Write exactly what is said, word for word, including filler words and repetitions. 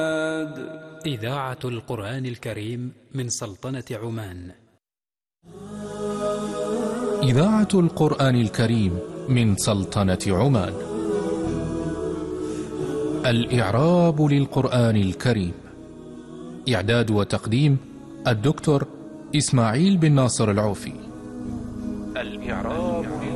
إذاعة القرآن الكريم من سلطنة عمان. إذاعة القرآن الكريم من سلطنة عمان. الإعراب للقرآن الكريم. إعداد وتقديم الدكتور إسماعيل بن ناصر العوفي. الإعراب